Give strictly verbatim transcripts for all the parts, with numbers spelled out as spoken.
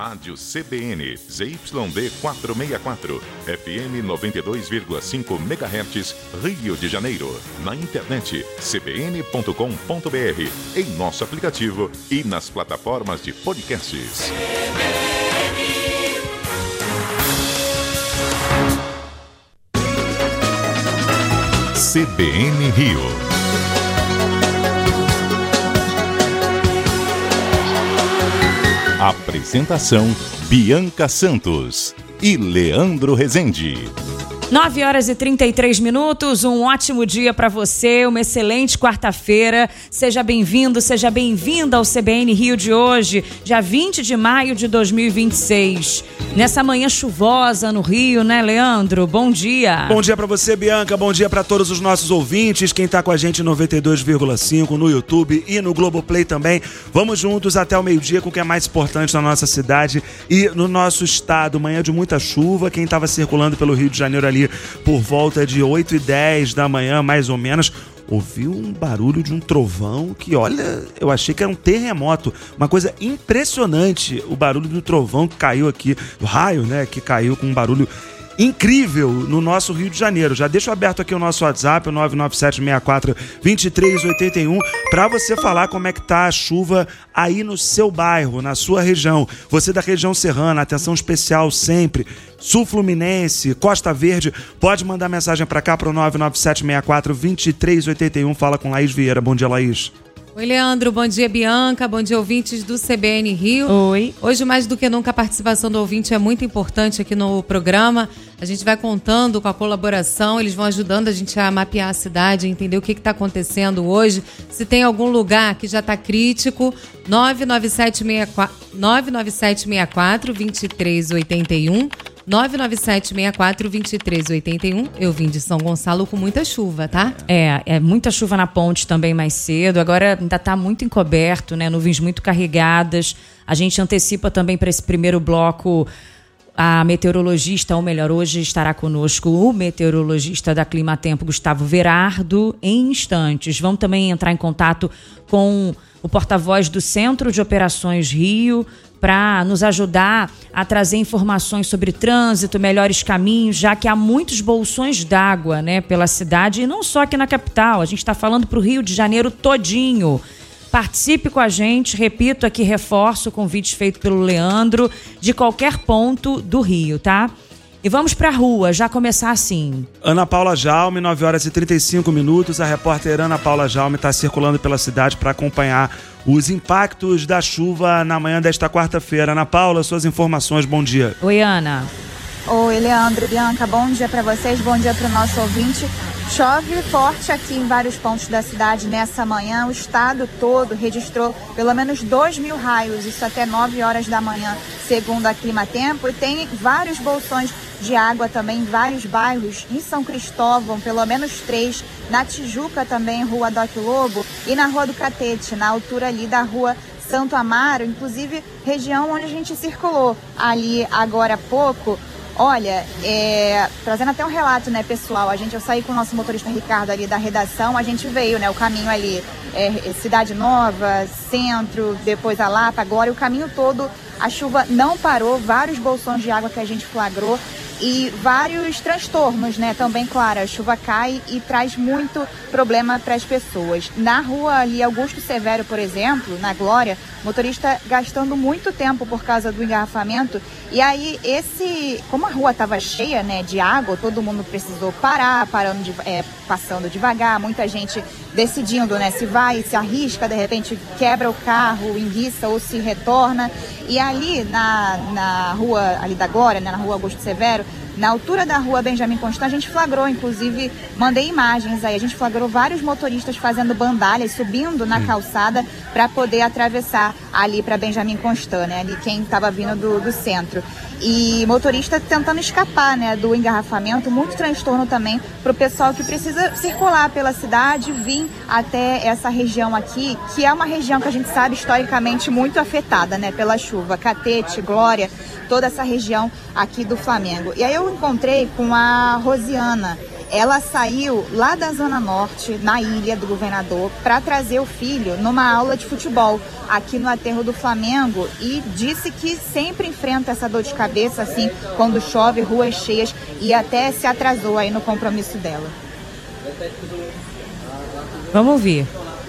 Rádio C B N, Z Y D quatrocentos e sessenta e quatro, F M noventa e dois vírgula cinco megahertz, Rio de Janeiro. Na internet, c b n ponto com ponto b r, em nosso aplicativo e nas plataformas de podcasts. C B N Rio. Apresentação: Bianca Santos e Leandro Rezende. nove horas e trinta e três minutos, um ótimo dia para você, uma excelente quarta-feira. Seja bem-vindo, seja bem-vinda ao C B N Rio de hoje, dia vinte de maio de dois mil e vinte e seis. Nessa manhã chuvosa no Rio, né, Leandro? Bom dia. Bom dia para você, Bianca. Bom dia para todos os nossos ouvintes. Quem tá com a gente em noventa e dois vírgula cinco no YouTube e no Globoplay também. Vamos juntos até o meio-dia com o que é mais importante na nossa cidade e no nosso estado. Manhã de muita chuva. Quem estava circulando pelo Rio de Janeiro ali por volta de oito e dez da manhã, mais ou menos, ouviu um barulho de um trovão que, olha, eu achei que era um terremoto. Uma coisa impressionante, o barulho do trovão que caiu aqui, do raio, né, que caiu com um barulho incrível no nosso Rio de Janeiro. Já deixo aberto aqui o nosso WhatsApp, o nove nove sete seis quatro dois três oito um, para você falar como é que tá a chuva aí no seu bairro, na sua região. Você da região serrana, atenção especial sempre. Sul Fluminense, Costa Verde, pode mandar mensagem para cá para o nove nove sete seis quatro dois três oito um. Fala com Laís Vieira. Bom dia, Laís. Oi, Leandro. Bom dia, Bianca. Bom dia, ouvintes do C B N Rio. Oi. Hoje, mais do que nunca, a participação do ouvinte é muito importante aqui no programa. A gente vai contando com a colaboração, eles vão ajudando a gente a mapear a cidade, a entender o que está acontecendo hoje. Se tem algum lugar que já está crítico, nove nove sete seis quatro dois três oito um. nove nove sete seis quatro dois três oito um. Eu vim de São Gonçalo com muita chuva, tá? É, é muita chuva na ponte também mais cedo. Agora ainda tá muito encoberto, né? Nuvens muito carregadas. A gente antecipa também para esse primeiro bloco a meteorologista, ou melhor, hoje estará conosco o meteorologista da Climatempo, Gustavo Verardo, em instantes. Vamos também entrar em contato com o porta-voz do Centro de Operações Rio, para nos ajudar a trazer informações sobre trânsito, melhores caminhos, já que há muitos bolsões d'água, né, pela cidade, e não só aqui na capital. A gente está falando para o Rio de Janeiro todinho. Participe com a gente, repito aqui, reforço o convite feito pelo Leandro, de qualquer ponto do Rio, tá? E vamos para a rua, já começar assim. Ana Paula Jaume, nove horas e trinta e cinco minutos. A repórter Ana Paula Jaume está circulando pela cidade para acompanhar os impactos da chuva na manhã desta quarta-feira. Ana Paula, suas informações, bom dia. Oi, Ana. Oi, Leandro, Bianca, bom dia para vocês, bom dia para o nosso ouvinte. Chove forte aqui em vários pontos da cidade nessa manhã. O estado todo registrou pelo menos dois mil raios, isso até nove horas da manhã, segundo a Climatempo. E tem vários bolsões de água também em vários bairros. Em São Cristóvão, pelo menos três. Na Tijuca também, Rua Doc Lobo. E na Rua do Catete, na altura ali da Rua Santo Amaro, inclusive região onde a gente circulou ali agora há pouco. Olha, é, trazendo até um relato, né, pessoal, a gente, eu saí com o nosso motorista Ricardo ali da redação, a gente veio, né, o caminho ali, é, Cidade Nova, Centro, depois a Lapa, agora, e o caminho todo, a chuva não parou, vários bolsões de água que a gente flagrou e vários transtornos, né, também, claro, a chuva cai e traz muito problema para as pessoas. Na rua ali, Augusto Severo, por exemplo, na Glória, motorista gastando muito tempo por causa do engarrafamento. E aí, esse, como a rua estava cheia, né, de água, todo mundo precisou parar, parando de, é, passando devagar, muita gente decidindo, né, se vai, se arrisca, de repente quebra o carro, enguiça ou se retorna. E ali na, na rua ali da Glória, né, na rua Augusto Severo, na altura da rua Benjamin Constant, a gente flagrou, inclusive, mandei imagens aí, a gente flagrou vários motoristas fazendo bandalhas, subindo na calçada para poder atravessar ali para Benjamin Constant, né, ali quem estava vindo do, do centro. E motorista tentando escapar, né, do engarrafamento, muito transtorno também para o pessoal que precisa circular pela cidade, vir até essa região aqui, que é uma região que a gente sabe historicamente muito afetada, né, pela chuva, Catete, Glória, toda essa região aqui do Flamengo. E aí eu encontrei com a Rosiana. ela saiu lá da Zona Norte, na Ilha do Governador, para trazer o filho numa aula de futebol aqui no aterro do Flamengo e disse que sempre enfrenta essa dor de cabeça, assim, quando chove, ruas cheias, e até se atrasou aí no compromisso dela. Vamos ouvir.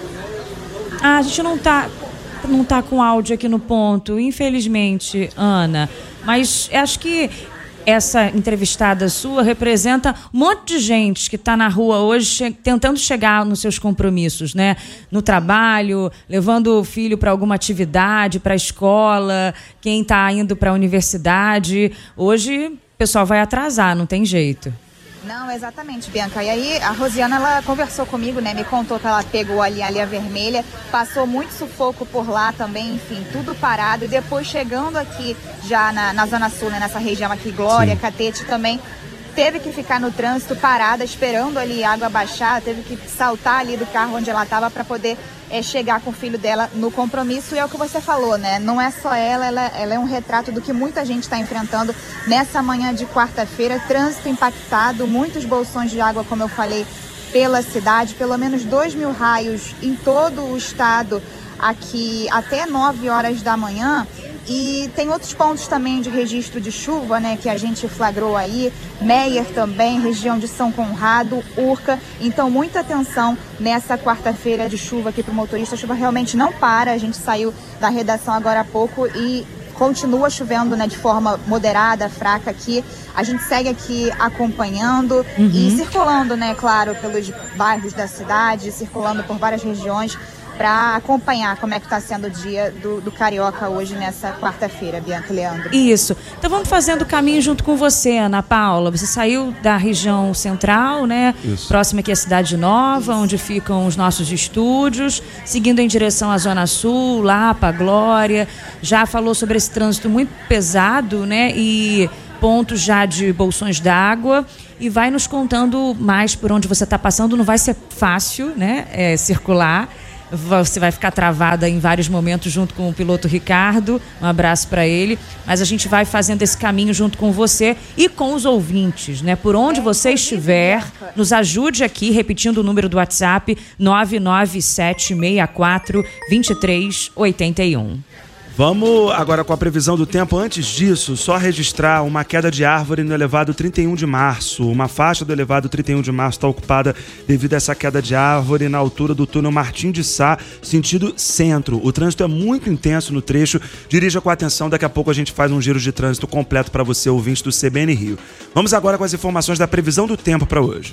Ah, a gente não tá, não tá com áudio aqui no ponto, infelizmente, Ana, mas acho que essa entrevistada sua representa um monte de gente que está na rua hoje che- tentando chegar nos seus compromissos, né? No trabalho, levando o filho para alguma atividade, para a escola, quem está indo para a universidade. Hoje o pessoal vai atrasar, não tem jeito. Não, exatamente, Bianca. E aí a Rosiana, ela conversou comigo, né? Me contou que ela pegou ali a linha vermelha, passou muito sufoco por lá também, enfim, tudo parado. E depois chegando aqui já na, na Zona Sul, né? Nessa região aqui, Glória, Sim. Catete também, teve que ficar no trânsito parada, esperando ali a água baixar, teve que saltar ali do carro onde ela estava para poder é, chegar com o filho dela no compromisso. E é o que você falou, né? Não é só ela, ela, ela é um retrato do que muita gente está enfrentando nessa manhã de quarta-feira. Trânsito impactado, muitos bolsões de água, como eu falei, pela cidade, pelo menos dois mil raios em todo o estado aqui até nove horas da manhã. E tem outros pontos também de registro de chuva, né, que a gente flagrou aí, Meier também, região de São Conrado, Urca. Então, muita atenção nessa quarta-feira de chuva aqui para o motorista. A chuva realmente não para, a gente saiu da redação agora há pouco e continua chovendo, né, de forma moderada, fraca aqui. A gente segue aqui acompanhando uhum. e circulando, né, claro, pelos bairros da cidade, circulando por várias regiões, para acompanhar como é que está sendo o dia do, do Carioca hoje, nessa quarta-feira, Bianca e Leandro. Isso. Então vamos fazendo o caminho junto com você, Ana Paula. Você saiu da região central, né? Isso. Próxima aqui à Cidade Nova, Isso. onde ficam os nossos estúdios, seguindo em direção à Zona Sul, Lapa, Glória. Já falou sobre esse trânsito muito pesado, né? E pontos já de bolsões d'água. E vai nos contando mais por onde você está passando. Não vai ser fácil, né? É, circular. Você vai ficar travada em vários momentos junto com o piloto Ricardo, um abraço para ele, mas a gente vai fazendo esse caminho junto com você e com os ouvintes, né? Por onde você estiver, nos ajude aqui, repetindo o número do WhatsApp, nove nove sete seis quatro, dois três oito um. Vamos agora com a previsão do tempo. Antes disso, só registrar uma queda de árvore no elevado trinta e um de março. Uma faixa do elevado trinta e um de março está ocupada devido a essa queda de árvore na altura do túnel Martim de Sá, sentido centro. O trânsito é muito intenso no trecho. Dirija com atenção, daqui a pouco a gente faz um giro de trânsito completo para você, ouvinte do C B N Rio. Vamos agora com as informações da previsão do tempo para hoje.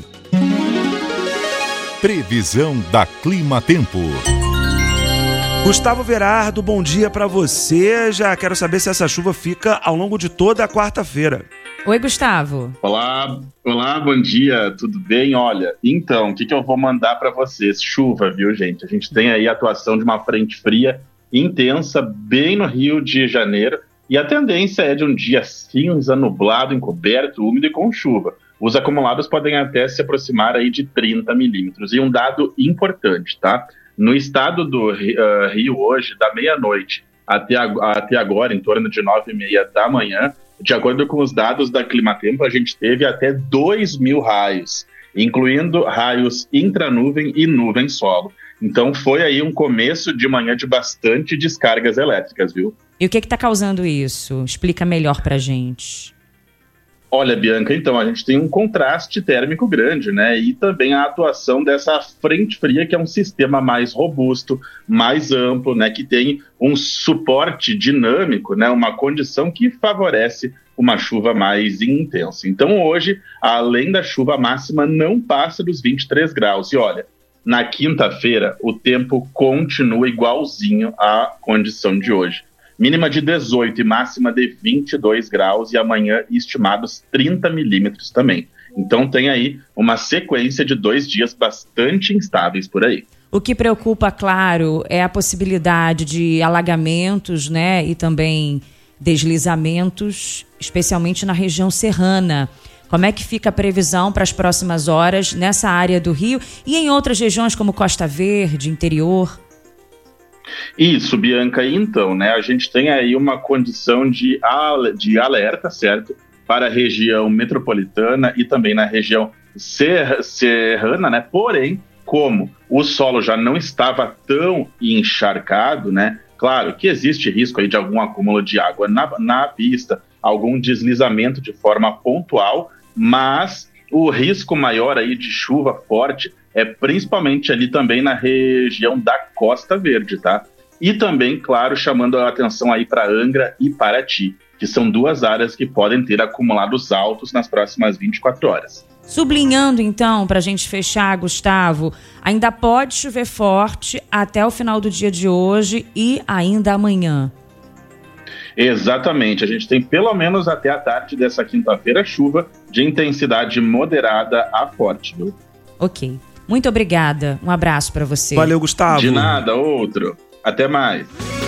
Previsão da Clima Tempo. Gustavo Verardo, bom dia para você. Já quero saber se essa chuva fica ao longo de toda a quarta-feira. Oi, Gustavo. Olá, olá, bom dia, tudo bem? Olha, então, o que, que eu vou mandar para vocês? Chuva, viu, gente? A gente tem aí a atuação de uma frente fria intensa bem no Rio de Janeiro e a tendência é de um dia cinza, nublado, encoberto, úmido e com chuva. Os acumulados podem até se aproximar aí de trinta milímetros. E um dado importante, tá? No estado do uh, Rio hoje, da meia-noite até, até agora, em torno de nove e meia da manhã, de acordo com os dados da Climatempo, a gente teve até dois mil raios, incluindo raios intranuvem e nuvem solo. Então foi aí um começo de manhã de bastante descargas elétricas, viu? E o que está causando isso? Explica melhor pra gente. Olha, Bianca, então, a gente tem um contraste térmico grande, né? E também a atuação dessa frente fria, que é um sistema mais robusto, mais amplo, né? Que tem um suporte dinâmico, né? Uma condição que favorece uma chuva mais intensa. Então, hoje, além da chuva máxima, não passa dos vinte e três graus. E olha, na quinta-feira, o tempo continua igualzinho à condição de hoje. Mínima de dezoito e máxima de vinte e dois graus e amanhã estimados trinta milímetros também. Então tem aí uma sequência de dois dias bastante instáveis por aí. O que preocupa, claro, é a possibilidade de alagamentos, né, e também deslizamentos, especialmente na região serrana. Como é que fica a previsão para as próximas horas nessa área do Rio e em outras regiões como Costa Verde, interior? Isso, Bianca, então, né, a gente tem aí uma condição de, de alerta, certo, para a região metropolitana e também na região ser, serrana, né? Porém, como o solo já não estava tão encharcado, né? Claro que existe risco aí de algum acúmulo de água na, na pista, algum deslizamento de forma pontual, mas o risco maior aí de chuva forte é principalmente ali também na região da Costa Verde, tá? E também, claro, chamando a atenção aí para Angra e Paraty, que são duas áreas que podem ter acumulados altos nas próximas vinte e quatro horas. Sublinhando, então, para a gente fechar, Gustavo, ainda pode chover forte até o final do dia de hoje e ainda amanhã. Exatamente, a gente tem pelo menos até a tarde dessa quinta-feira chuva de intensidade moderada a forte, viu? Ok, muito obrigada, um abraço para você. Valeu, Gustavo. De nada, outro. Até mais.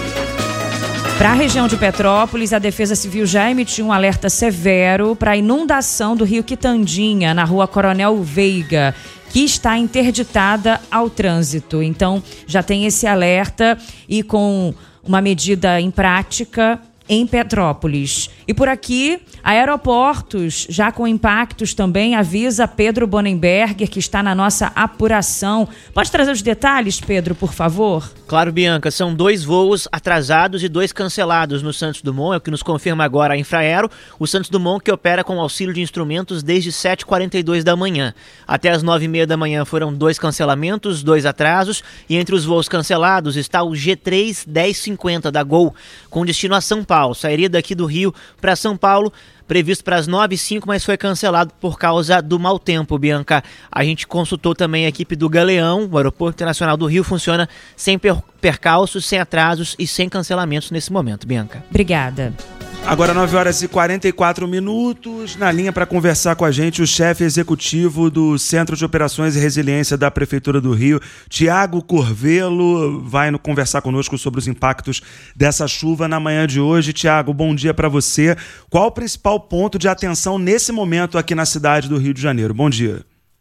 Para a região de Petrópolis, a Defesa Civil já emitiu um alerta severo para a inundação do rio Quitandinha, na rua Coronel Veiga, que está interditada ao trânsito. Então, já tem esse alerta e com uma medida em prática em Petrópolis. E por aqui, Aeroportos, já com impactos também, avisa Pedro Bonenberger, que está na nossa apuração. Pode trazer os detalhes, Pedro, por favor? Claro, Bianca, são dois voos atrasados e dois cancelados no Santos Dumont, é o que nos confirma agora a Infraero. O Santos Dumont que opera com auxílio de instrumentos desde sete e quarenta e dois da manhã. Até as nove e meia da manhã foram dois cancelamentos, dois atrasos, e entre os voos cancelados está o G três dez cinquenta da Gol, com destino a São Paulo. Sairia daqui do Rio para São Paulo, previsto para as nove e cinco, mas foi cancelado por causa do mau tempo, Bianca. A gente consultou também a equipe do Galeão. O Aeroporto Internacional do Rio funciona sem per- percalços, sem atrasos e sem cancelamentos nesse momento, Bianca. Obrigada. Agora nove horas e quarenta e quatro minutos, na linha para conversar com a gente o chefe executivo do Centro de Operações e Resiliência da Prefeitura do Rio, Tiago Corvelo, vai no, conversar conosco sobre os impactos dessa chuva na manhã de hoje. Tiago, bom dia para você. Qual o principal ponto de atenção nesse momento aqui na cidade do Rio de Janeiro? Bom dia.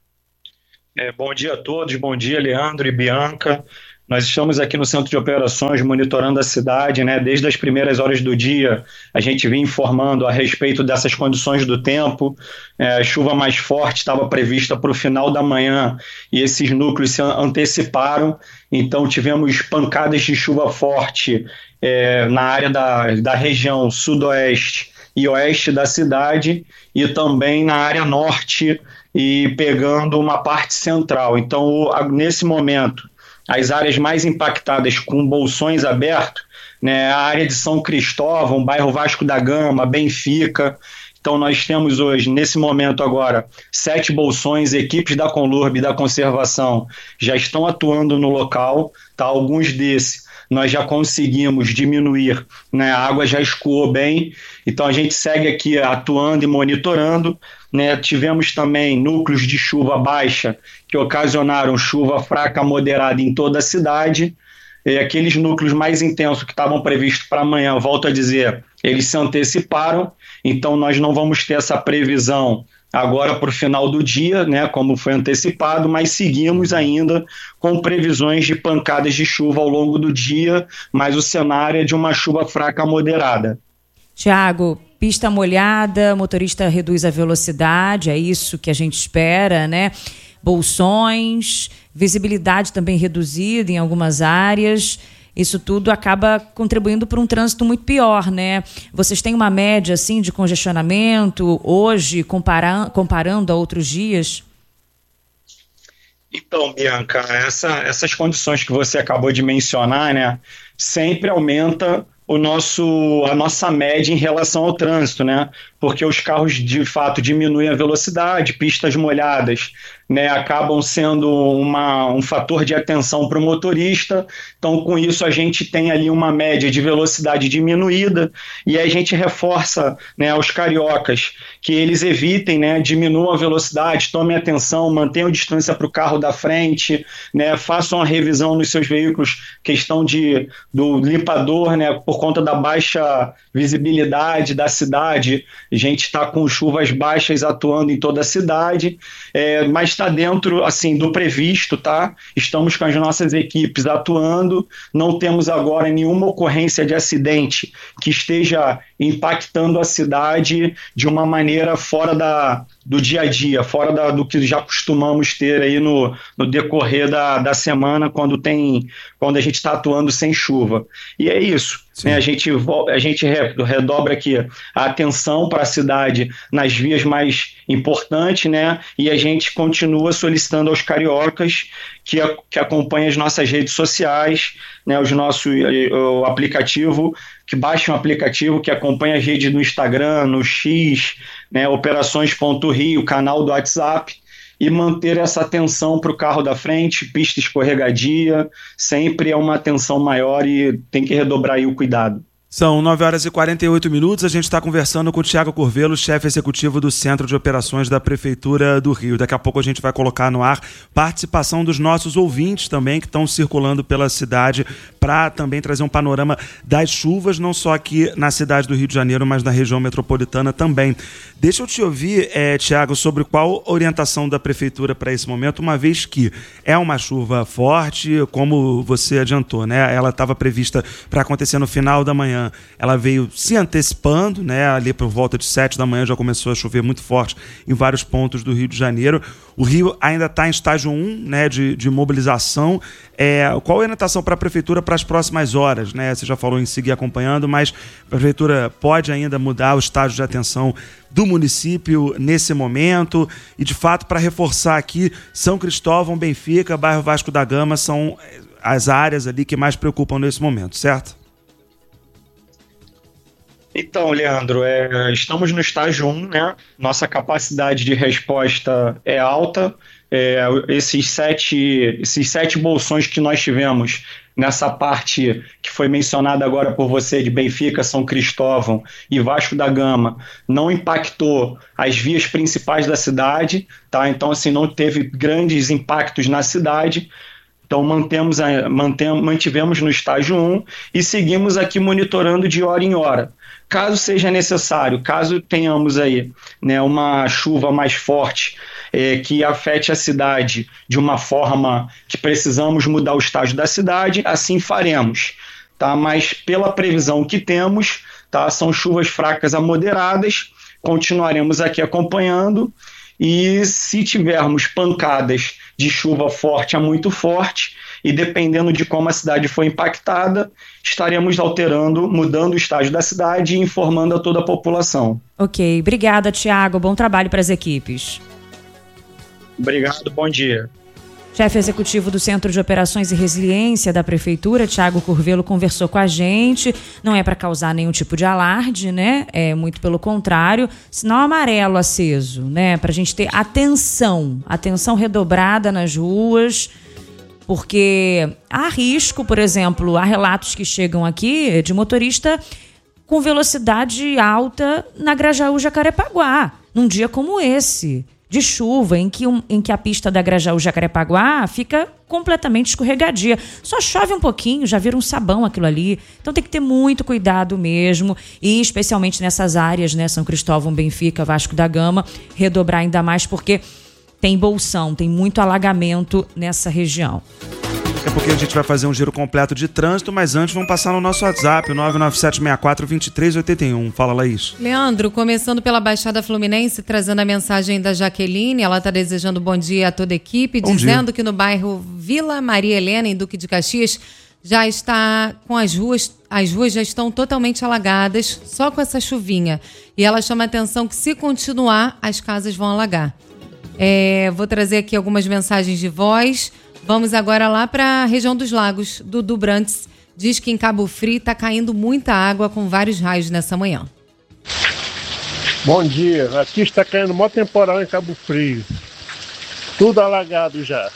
É, bom dia a todos, bom dia Leandro e Bianca. Nós estamos aqui no Centro de Operações monitorando a cidade, né? Desde as primeiras horas do dia, a gente vinha informando a respeito dessas condições do tempo. É, a chuva mais forte estava prevista para o final da manhã e esses núcleos se anteciparam. Então tivemos pancadas de chuva forte é, na área da, da região sudoeste e oeste da cidade e também na área norte e pegando uma parte central. Então, nesse momento, as áreas mais impactadas com bolsões abertos, né, a área de São Cristóvão, bairro Vasco da Gama, Benfica. Então nós temos hoje, nesse momento agora, sete bolsões, equipes da Conlurb e da Conservação já estão atuando no local, tá? Alguns desses nós já conseguimos diminuir, né? A água já escoou bem, então a gente segue aqui atuando e monitorando, né? Tivemos também núcleos de chuva baixa que ocasionaram chuva fraca a moderada em toda a cidade. E aqueles núcleos mais intensos que estavam previstos para amanhã, volto a dizer, eles se anteciparam, então nós não vamos ter essa previsão agora para o final do dia, né, como foi antecipado, mas seguimos ainda com previsões de pancadas de chuva ao longo do dia, mas o cenário é de uma chuva fraca a moderada. Tiago, pista molhada, motorista reduz a velocidade, é isso que a gente espera, né? Bolsões, visibilidade também reduzida em algumas áreas. Isso tudo acaba contribuindo para um trânsito muito pior, né? Vocês têm uma média assim de congestionamento hoje, compara- comparando a outros dias? Então, Bianca, essa, essas condições que você acabou de mencionar, né, sempre aumenta o nosso, a nossa média em relação ao trânsito, né? Porque os carros de fato diminuem a velocidade, pistas molhadas, né, acabam sendo uma, um fator de atenção para o motorista. Então, com isso, a gente tem ali uma média de velocidade diminuída e a gente reforça, né, aos cariocas que eles evitem, né, diminuam a velocidade, tomem atenção, mantenham distância para o carro da frente, né, façam a revisão nos seus veículos, questão de, do limpador, né, por conta da baixa visibilidade da cidade. A gente está com chuvas baixas atuando em toda a cidade, é, mas está dentro assim, do previsto, tá? Estamos com as nossas equipes atuando, não temos agora nenhuma ocorrência de acidente que esteja impactando a cidade de uma maneira fora da, do dia a dia, fora da, do que já costumamos ter aí no, no decorrer da, da semana, quando, tem, quando a gente está atuando sem chuva. E é isso, né? A gente, a gente redobra aqui a atenção para a cidade nas vias mais importantes, né? E a gente continua solicitando aos cariocas que, que acompanhem as nossas redes sociais, né? Os nossos, o aplicativo, que baixem o aplicativo, que acompanha as redes no Instagram, no X, né? Operações.rio, canal do WhatsApp, e manter essa atenção para o carro da frente, pista escorregadia, sempre é uma atenção maior e tem que redobrar aí o cuidado. São nove horas e quarenta e oito minutos, a gente está conversando com o Thiago Curvelo, chefe executivo do Centro de Operações da Prefeitura do Rio. Daqui a pouco a gente vai colocar no ar participação dos nossos ouvintes também, que estão circulando pela cidade, para também trazer um panorama das chuvas, não só aqui na cidade do Rio de Janeiro, mas na região metropolitana também. Deixa eu te ouvir, é, Thiago, sobre qual orientação da Prefeitura para esse momento, uma vez que é uma chuva forte, como você adiantou, né? Ela estava prevista para acontecer no final da manhã. Ela veio se antecipando, né? Ali por volta de sete da manhã já começou a chover muito forte em vários pontos do Rio de Janeiro. O Rio ainda está em estágio um, né, de, de mobilização. É, qual a orientação para a Prefeitura para as próximas horas? Né? Você já falou em seguir acompanhando, mas a Prefeitura pode ainda mudar o estágio de atenção do município nesse momento? E, de fato, para reforçar aqui, São Cristóvão, Benfica, bairro Vasco da Gama são as áreas ali que mais preocupam nesse momento, certo? Então, Leandro, é, estamos no estágio um, né? Nossa capacidade de resposta é alta. É, esses, sete, esses sete bolsões que nós tivemos nessa parte que foi mencionada agora por você, de Benfica, São Cristóvão e Vasco da Gama, não impactou as vias principais da cidade, tá? Então, assim, não teve grandes impactos na cidade. Então, mantemos a, mantem, mantivemos no estágio um e seguimos aqui monitorando de hora em hora. Caso seja necessário, caso tenhamos aí, né, uma chuva mais forte é, que afete a cidade de uma forma que precisamos mudar o estágio da cidade, assim faremos. Tá? Mas pela previsão que temos, tá, são chuvas fracas a moderadas, continuaremos aqui acompanhando. E se tivermos pancadas de chuva forte a muito forte, e dependendo de como a cidade foi impactada, estaremos alterando, mudando o estágio da cidade e informando a toda a população. Ok, obrigada, Thiago. Bom trabalho para as equipes. Obrigado, bom dia. Chefe executivo do Centro de Operações e Resiliência da Prefeitura, Thiago Curvelo, conversou com a gente. Não é para causar nenhum tipo de alarde, né? É muito pelo contrário. Sinal amarelo aceso, né? Para a gente ter atenção, atenção redobrada nas ruas, porque há risco, por exemplo, há relatos que chegam aqui de motorista com velocidade alta na Grajaú Jacarepaguá, num dia como esse, de chuva, em que, um, em que a pista da Grajaú Jacarepaguá fica completamente escorregadia. Só chove um pouquinho, já vira um sabão aquilo ali. Então tem que ter muito cuidado mesmo, e especialmente nessas áreas, né, São Cristóvão, Benfica, Vasco da Gama, redobrar ainda mais porque tem bolsão, tem muito alagamento nessa região. Daqui a pouquinho a gente vai fazer um giro completo de trânsito, mas antes vamos passar no nosso WhatsApp, o nove nove sete seis quatro, dois três oito um. Fala, Laís. Leandro, começando pela Baixada Fluminense, trazendo a mensagem da Jaqueline. Ela está desejando bom dia a toda a equipe, bom dizendo dia. Que no bairro Vila Maria Helena, em Duque de Caxias, já está com as ruas, as ruas já estão totalmente alagadas, só com essa chuvinha. E ela chama a atenção que, se continuar, as casas vão alagar. É, vou trazer aqui algumas mensagens de voz. Vamos agora lá para a região dos lagos. Dudu Brantes diz que em Cabo Frio está caindo muita água com vários raios nessa manhã. Bom dia, aqui está caindo mó temporal em Cabo Frio. Tudo alagado já.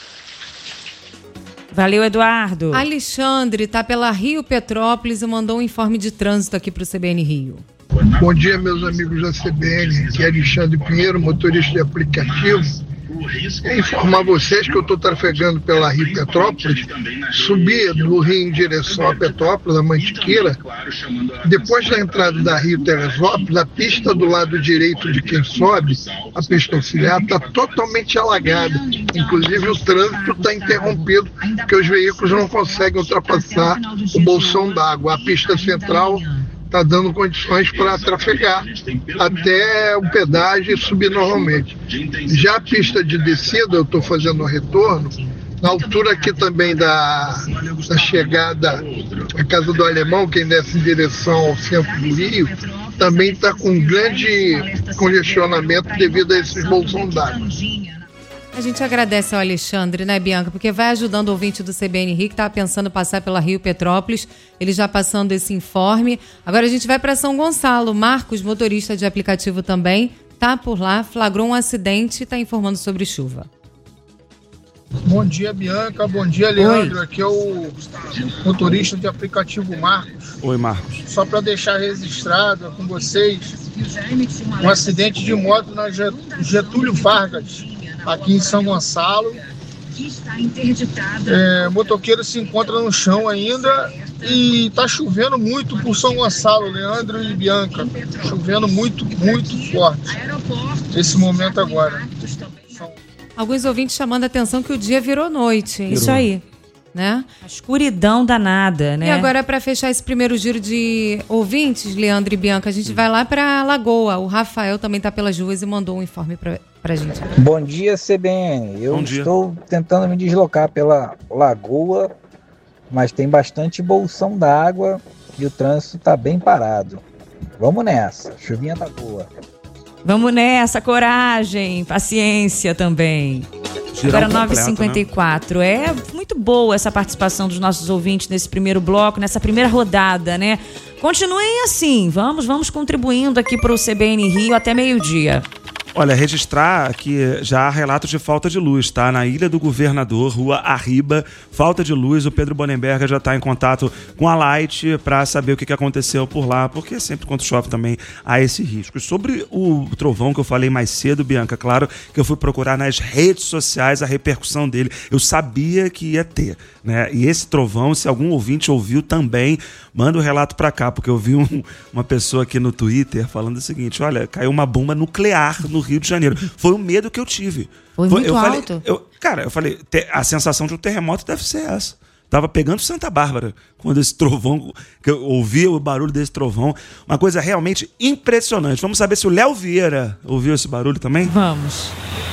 Valeu, Eduardo. Alexandre está pela Rio Petrópolis e mandou um informe de trânsito aqui para o C B N Rio. Bom dia, meus amigos da C B N, aqui é Alexandre Pinheiro, motorista de aplicativo. É informar vocês que eu estou trafegando pela Rio Petrópolis, subi do Rio em direção a Petrópolis, a Mantiqueira. Depois da entrada da Rio Teresópolis, a pista do lado direito de quem sobe, a pista auxiliar, está totalmente alagada. Inclusive o trânsito está interrompido, porque os veículos não conseguem ultrapassar o bolsão d'água. A pista central está dando condições para trafegar até o pedágio e subir normalmente. Já a pista de descida, eu estou fazendo o retorno, na altura aqui também da, da chegada à Casa do Alemão, quem desce em direção ao centro do Rio, também está com grande congestionamento devido a esses bolsões d'água. A gente agradece ao Alexandre, né, Bianca? Porque vai ajudando o ouvinte do C B N Rio, que estava pensando em passar pela Rio Petrópolis, ele já passando esse informe. Agora a gente vai para São Gonçalo. Marcos, motorista de aplicativo também, tá por lá, flagrou um acidente e está informando sobre chuva. Bom dia, Bianca. Bom dia, Leandro. Oi. Aqui é o motorista de aplicativo Marcos. Oi, Marcos. Só para deixar registrado com vocês um acidente de moto na Getúlio Vargas, aqui em São Gonçalo. É, o motoqueiro se encontra no chão ainda e está chovendo muito por São Gonçalo, Leandro e Bianca. Chovendo muito, muito forte esse momento agora. Alguns ouvintes chamando a atenção que o dia virou noite. Virou. Isso aí. Né? A escuridão danada, né? E agora, para fechar esse primeiro giro de ouvintes, Leandro e Bianca, a gente vai lá para Lagoa. O Rafael também está pelas ruas e mandou um informe para a gente. Bom dia, C B N. Eu estou tentando me deslocar pela Lagoa, mas tem bastante bolsão d'água e o trânsito está bem parado. Vamos nessa, chuvinha tá boa. Vamos nessa, coragem, paciência também. Agora nove e cinquenta e quatro, né? É muito boa essa participação dos nossos ouvintes nesse primeiro bloco, nessa primeira rodada, né? Continuem assim, vamos, vamos contribuindo aqui para o C B N Rio até meio-dia. Olha, registrar que já há relatos de falta de luz, tá? Na Ilha do Governador, Rua Arriba, falta de luz. O Pedro Bonenberger já está em contato com a Light para saber o que aconteceu por lá, porque sempre quando chove também há esse risco. E sobre o trovão que eu falei mais cedo, Bianca, claro que eu fui procurar nas redes sociais a repercussão dele. Eu sabia que ia ter, né? E esse trovão, se algum ouvinte ouviu também, manda o um relato para cá, porque eu vi um, uma pessoa aqui no Twitter falando o seguinte: olha, caiu uma bomba nuclear no Rio de Janeiro. Foi o medo que eu tive. Foi muito eu alto. Falei, eu, cara, eu falei, te, a sensação de um terremoto deve ser essa. Tava pegando Santa Bárbara quando esse trovão, que eu ouvi o barulho desse trovão. Uma coisa realmente impressionante. Vamos saber se o Léo Vieira ouviu esse barulho também? Vamos.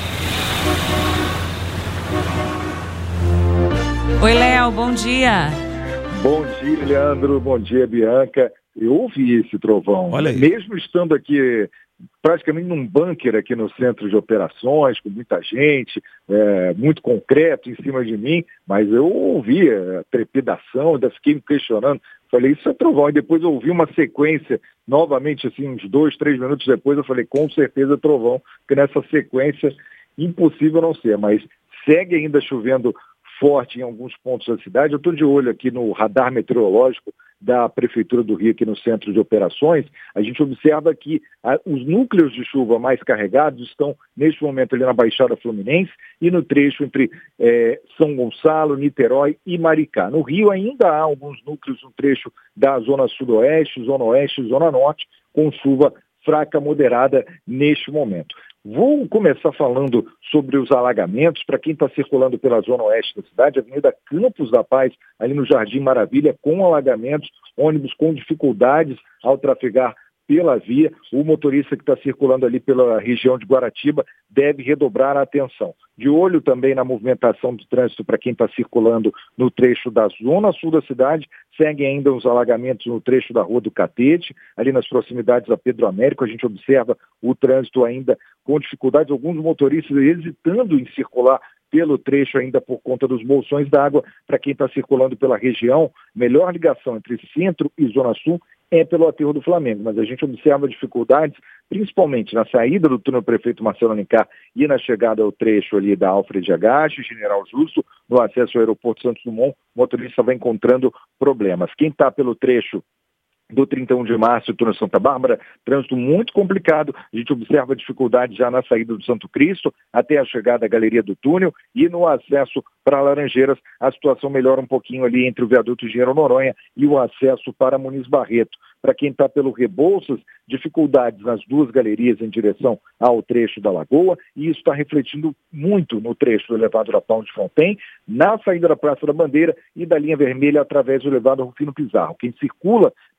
Oi, Léo, bom dia. Bom dia, Leandro. Bom dia, Bianca. Eu ouvi esse trovão. Olha aí. Mesmo estando aqui praticamente num bunker aqui no centro de operações, com muita gente, é, muito concreto em cima de mim, mas eu ouvi a trepidação, ainda fiquei me questionando, falei, isso é trovão, e depois eu ouvi uma sequência, novamente, assim, uns dois, três minutos depois, eu falei, com certeza é trovão, porque nessa sequência, impossível não ser, mas segue ainda chovendo forte em alguns pontos da cidade. Eu estou de olho aqui no radar meteorológico da Prefeitura do Rio, aqui no Centro de Operações. A gente observa que ah, os núcleos de chuva mais carregados estão, neste momento, ali na Baixada Fluminense e no trecho entre eh, São Gonçalo, Niterói e Maricá. No Rio ainda há alguns núcleos no trecho da Zona Sudoeste, Zona Oeste e Zona Norte, com chuva fraca moderada neste momento. Vou começar falando sobre os alagamentos. Para quem está circulando pela zona oeste da cidade, a Avenida Campos da Paz, ali no Jardim Maravilha, com alagamentos, ônibus com dificuldades ao trafegar pela via. O motorista que está circulando ali pela região de Guaratiba deve redobrar a atenção. De olho também na movimentação do trânsito para quem está circulando no trecho da zona sul da cidade. Seguem ainda os alagamentos no trecho da Rua do Catete, ali nas proximidades da Pedro Américo. A gente observa o trânsito ainda com dificuldades, alguns motoristas hesitando em circular pelo trecho ainda por conta dos bolsões d'água. Para quem está circulando pela região, melhor ligação entre centro e zona sul é pelo aterro do Flamengo, mas a gente observa dificuldades, principalmente na saída do túnel Prefeito Marcelo Alencar e na chegada ao trecho ali da Alfred Agache, General Justo, no acesso ao aeroporto Santos Dumont, o motorista vai encontrando problemas. Quem está pelo trecho do trinta e um de março, túnel Santa Bárbara, trânsito muito complicado. A gente observa dificuldade já na saída do Santo Cristo até a chegada à galeria do túnel e no acesso para Laranjeiras, a situação melhora um pouquinho ali entre o viaduto Engenheiro Noronha e o acesso para Muniz Barreto. Para quem está pelo Rebouças, dificuldades nas duas galerias em direção ao trecho da Lagoa, e isso está refletindo muito no trecho do elevado da Pão de Fronten, na saída da Praça da Bandeira e da linha vermelha através do elevado Rufino Pizarro. Quem circula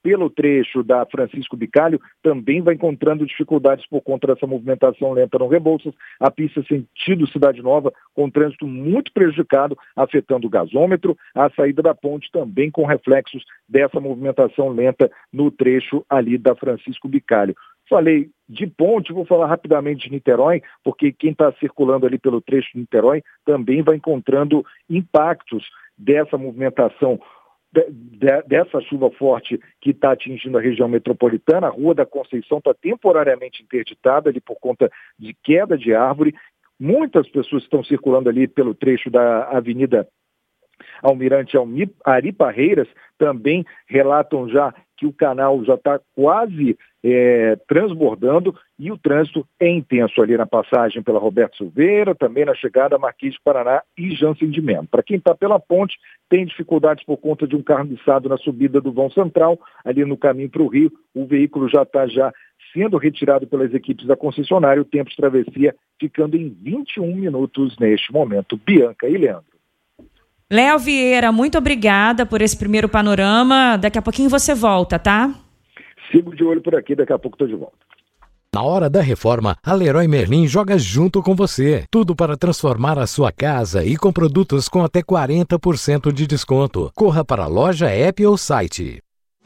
pelo trecho da Francisco Bicalho também vai encontrando dificuldades por conta dessa movimentação lenta no Rebouças. A pista sentido Cidade Nova com trânsito muito prejudicado, afetando o gasômetro. A saída da ponte também com reflexos dessa movimentação lenta no trecho ali da Francisco Bicalho. Falei de ponte, vou falar rapidamente de Niterói, porque quem está circulando ali pelo trecho de Niterói também vai encontrando impactos dessa movimentação, de, de, dessa chuva forte que está atingindo a região metropolitana. A Rua da Conceição está temporariamente interditada ali por conta de queda de árvore. Muitas pessoas estão circulando ali pelo trecho da Avenida Almirante Ari Parreiras, também relatam já que o canal já está quase é, transbordando e o trânsito é intenso ali na passagem pela Roberto Silveira, também na chegada a Marquês de Paraná e Jansen de Melo. Para quem está pela ponte, tem dificuldades por conta de um carro guiçado na subida do vão central, ali no caminho para o Rio. O veículo já está já sendo retirado pelas equipes da concessionária, o tempo de travessia ficando em vinte e um minutos neste momento. Bianca e Leandro. Léo Vieira, muito obrigada por esse primeiro panorama. Daqui a pouquinho você volta, tá? Sigo de olho por aqui, daqui a pouco estou de volta. Na hora da reforma, a Leroy Merlin joga junto com você. Tudo para transformar a sua casa e com produtos com até quarenta por cento de desconto. Corra para a loja, app ou site.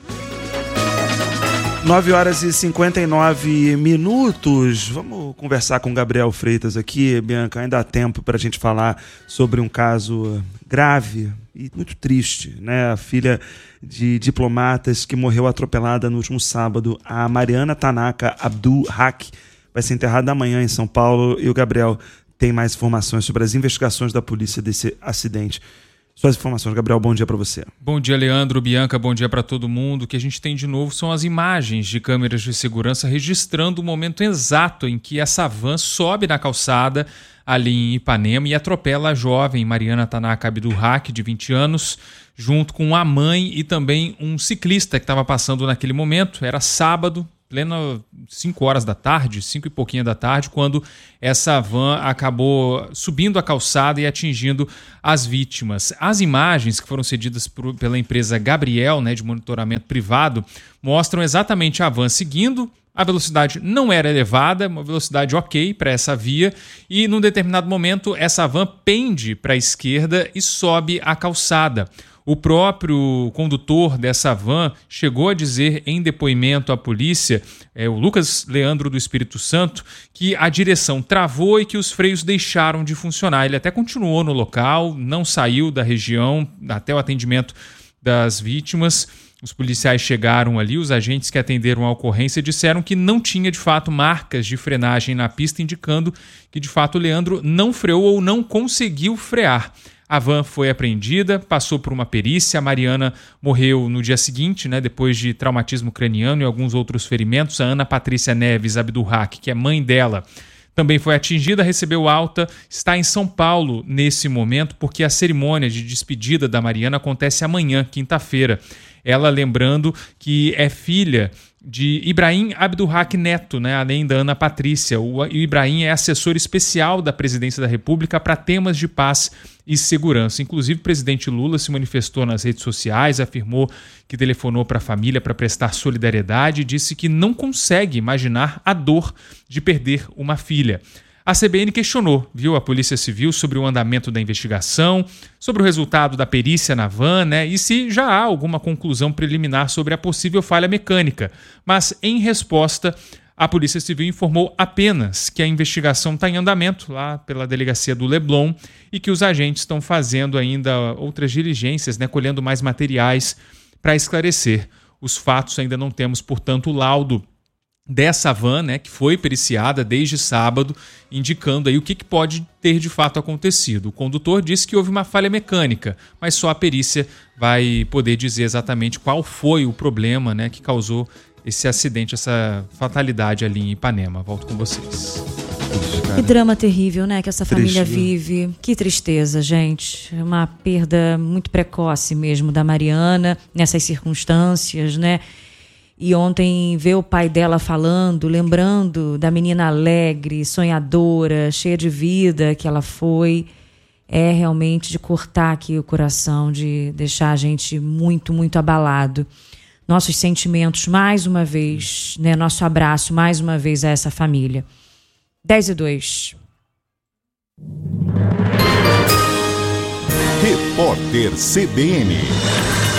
nove horas e cinquenta e nove minutos. Vamos conversar com o Gabriel Freitas aqui, Bianca. Ainda há tempo para a gente falar sobre um caso grave e muito triste, né? A filha de diplomatas que morreu atropelada no último sábado, a Mariana Tanaka Abdul Haq, vai ser enterrada amanhã em São Paulo. E o Gabriel tem mais informações sobre as investigações da polícia desse acidente. Suas informações, Gabriel, bom dia para você. Bom dia, Leandro, Bianca, bom dia para todo mundo. O que a gente tem de novo são as imagens de câmeras de segurança registrando o momento exato em que essa van sobe na calçada ali em Ipanema e atropela a jovem Mariana Tanaka Abdul Haq, de vinte anos, junto com a mãe e também um ciclista que estava passando naquele momento. Era sábado, plena cinco horas da tarde, cinco e pouquinho da tarde, quando essa van acabou subindo a calçada e atingindo as vítimas. As imagens que foram cedidas por, pela empresa Gabriel, né, de monitoramento privado, mostram exatamente a van seguindo. A velocidade não era elevada, uma velocidade ok para essa via, e num determinado momento essa van pende para a esquerda e sobe a calçada. O próprio condutor dessa van chegou a dizer em depoimento à polícia, é, o Lucas Leandro do Espírito Santo, que a direção travou e que os freios deixaram de funcionar. Ele até continuou no local, não saiu da região até o atendimento das vítimas. Os policiais chegaram ali, os agentes que atenderam a ocorrência disseram que não tinha de fato marcas de frenagem na pista, indicando que de fato o Leandro não freou ou não conseguiu frear. A van foi apreendida, passou por uma perícia, a Mariana morreu no dia seguinte, né, depois de traumatismo craniano e alguns outros ferimentos. A Ana Patrícia Neves Abdul Haq, que é mãe dela, também foi atingida, recebeu alta, está em São Paulo nesse momento, porque a cerimônia de despedida da Mariana acontece amanhã, quinta-feira. Ela lembrando que é filha de Ibrahim Abdul Haq Neto, né, além da Ana Patrícia. O Ibrahim é assessor especial da Presidência da República para temas de paz e segurança. Inclusive, o presidente Lula se manifestou nas redes sociais, afirmou que telefonou para a família para prestar solidariedade e disse que não consegue imaginar a dor de perder uma filha. A C B N questionou, viu, a Polícia Civil sobre o andamento da investigação, sobre o resultado da perícia na van, né, e se já há alguma conclusão preliminar sobre a possível falha mecânica. Mas, em resposta, a Polícia Civil informou apenas que a investigação está em andamento lá pela delegacia do Leblon e que os agentes estão fazendo ainda outras diligências, né, colhendo mais materiais para esclarecer os fatos. Ainda não temos, portanto, o laudo dessa van, né, que foi periciada desde sábado, indicando aí o que, que pode ter de fato acontecido. O condutor disse que houve uma falha mecânica, mas só a perícia vai poder dizer exatamente qual foi o problema, né, que causou esse acidente, essa fatalidade ali em Ipanema. Volto com vocês. Que drama terrível, né, que essa família Triste, vive. Que tristeza, gente. Uma perda muito precoce mesmo da Mariana, nessas circunstâncias, né? E ontem ver o pai dela falando, lembrando da menina alegre, sonhadora, cheia de vida que ela foi, é realmente de cortar aqui o coração, de deixar a gente muito, muito abalado. nossos sentimentos mais uma vez, né, nosso abraço mais uma vez a essa família. dez e dois. Repórter C B N.